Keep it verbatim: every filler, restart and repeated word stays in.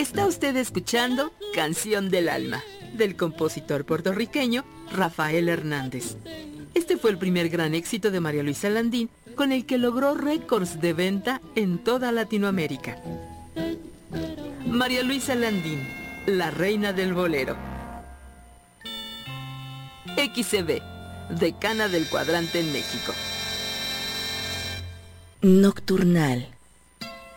Está usted escuchando Canción del Alma, del compositor puertorriqueño Rafael Hernández. Este fue el primer gran éxito de María Luisa Landín, con el que logró récords de venta en toda Latinoamérica. María Luisa Landín, la reina del bolero. X C B, decana del cuadrante en México. Nocturnal.